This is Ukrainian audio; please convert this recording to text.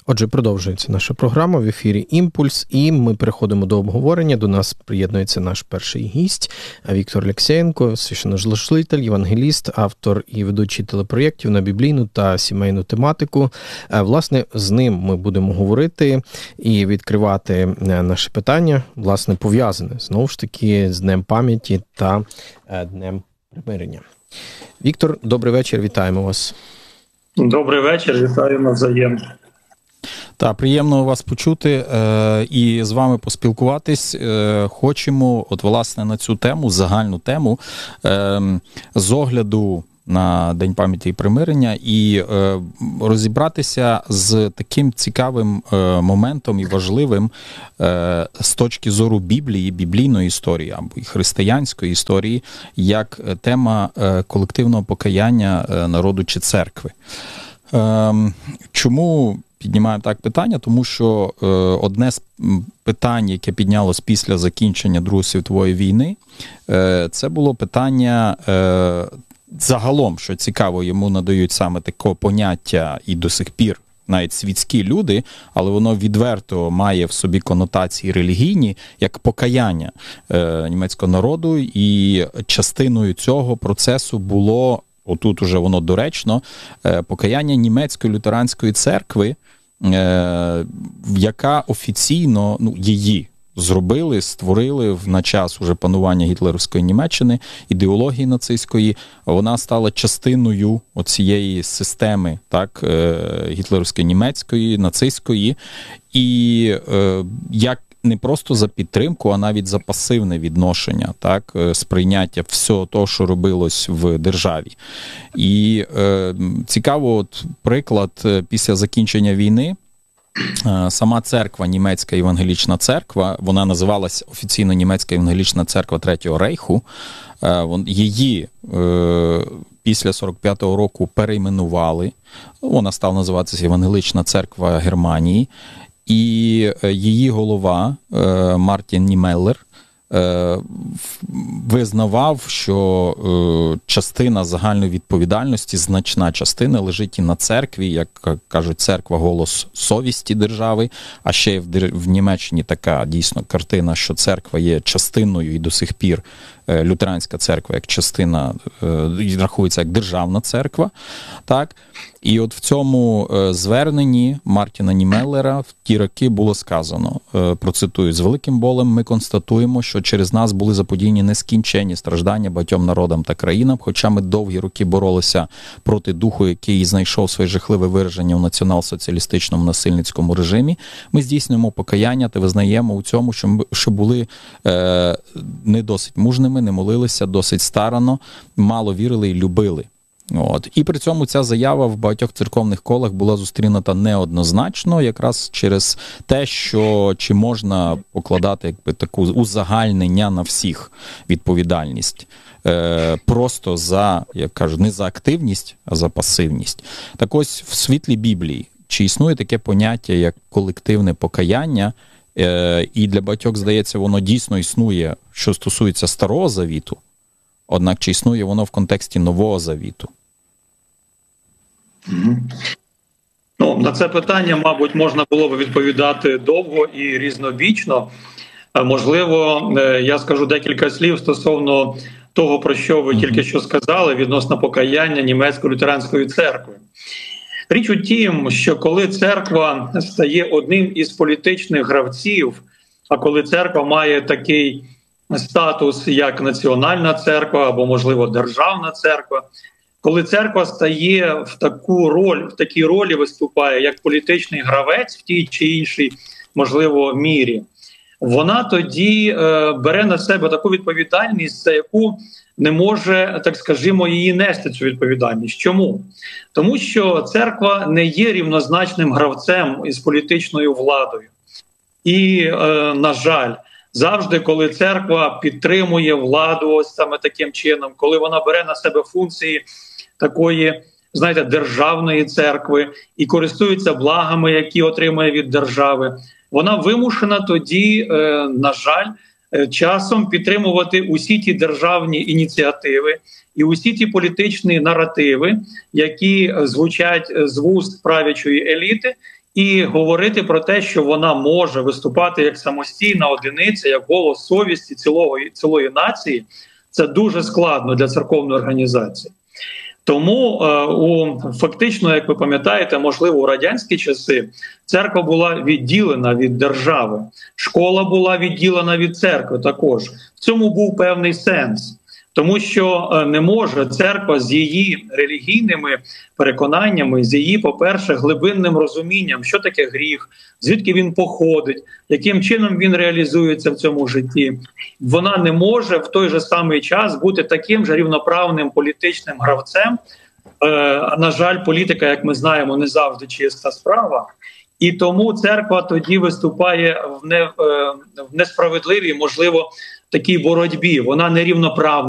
Отже, продовжується наша програма в ефірі «Імпульс», і ми переходимо до обговорення. До нас приєднується наш перший гість Віктор Алексєєнко, священнослужитель, євангеліст, автор і ведучий телепроєктів на біблійну та сімейну тематику. Власне, з ним ми будемо говорити і відкривати наші питання, власне, пов'язане, знову ж таки, з Днем пам'яті та Днем примирення. Віктор, добрий вечір, вітаємо вас. Добрий вечір, вітаю навзаєм. Так, приємно вас почути і з вами поспілкуватись. Хочемо, от власне, на цю тему, загальну тему, з огляду на День пам'яті і примирення і розібратися з таким цікавим моментом і важливим з точки зору Біблії, біблійної історії або і християнської історії, як тема колективного покаяння народу чи церкви. Чому піднімаємо так питання? Тому що одне з питань, яке піднялось після закінчення Другої світової війни, це було питання загалом, що цікаво, йому надають саме таке поняття і до сих пір навіть світські люди, але воно відверто має в собі конотації релігійні, як покаяння німецького народу, і частиною цього процесу було, отут уже воно доречно, покаяння німецької лютеранської церкви, яка офіційно, її зробили, створили на час уже панування гітлерівської Німеччини, ідеології нацистської, вона стала частиною оцієї системи, так, гітлерівської німецької, нацистської, і як не просто за підтримку, а навіть за пасивне відношення, так, сприйняття всього того, що робилось в державі. І цікаво, от приклад, після закінчення війни, сама церква, німецька євангелічна церква, вона називалась офіційно Німецька євангелічна церква Третього Рейху, її після 45-го року перейменували, вона стала називатися Євангелічна церква Германії, і її голова Мартін Німеллер визнавав, що частина загальної відповідальності, значна частина лежить і на церкві, як кажуть, церква – голос совісті держави, а ще в Німеччині така дійсно картина, що церква є частиною і до сих пір лютеранська церква як частина, рахується як державна церква, так? І от в цьому зверненні Мартіна Німеллера в ті роки було сказано, процитую: «З великим болем ми констатуємо, що через нас були заподіяні нескінченні страждання багатьом народам та країнам, хоча ми довгі роки боролися проти духу, який знайшов своє жахливе вираження в націонал-соціалістичному насильницькому режимі. Ми здійснюємо покаяння та визнаємо у цьому, що були не досить мужними, не молилися досить старано, мало вірили і любили». От. І при цьому ця заява в багатьох церковних колах була зустрінута неоднозначно, якраз через те, що чи можна покладати таку узагальнення на всіх відповідальність. Просто за, як кажуть, не за активність, а за пасивність. Так ось в світлі Біблії, чи існує таке поняття, як колективне покаяння, і для багатьох, здається, воно дійсно існує, що стосується Старого Завіту, однак чи існує воно в контексті Нового Завіту? На це питання, мабуть, можна було б відповідати довго і різнобічно. Можливо, я скажу декілька слів стосовно того, про що ви тільки що сказали, відносно покаяння німецької лютеранської церкви. Річ у тім, що коли церква стає одним із політичних гравців, а коли церква має такий статус, як національна церква або, можливо, державна церква, коли церква стає в такій ролі виступає, як політичний гравець в тій чи іншій, можливо, мірі, вона тоді бере на себе таку відповідальність, за яку не може, так скажімо, її нести цю відповідальність. Чому? Тому що церква не є рівнозначним гравцем із політичною владою. І, на жаль, завжди, коли церква підтримує владу ось саме таким чином, коли вона бере на себе функції такої, знаєте, державної церкви і користується благами, які отримує від держави, вона вимушена тоді, на жаль, часом підтримувати усі ті державні ініціативи і усі ті політичні наративи, які звучать з вуст правлячої еліти, і говорити про те, що вона може виступати як самостійна одиниця, як голос совісті цілої нації, це дуже складно для церковної організації. Тому фактично, як ви пам'ятаєте, можливо, у радянські часи церква була відділена від держави, школа була відділена від церкви також. В цьому був певний сенс. Тому що не може церква з її релігійними переконаннями, з її, по-перше, глибинним розумінням, що таке гріх, звідки він походить, яким чином він реалізується в цьому житті. Вона не може в той же самий час бути таким же рівноправним політичним гравцем. На жаль, політика, як ми знаємо, не завжди чиста справа. І тому церква тоді виступає в несправедливій, можливо, такій боротьбі. Вона нерівноправна.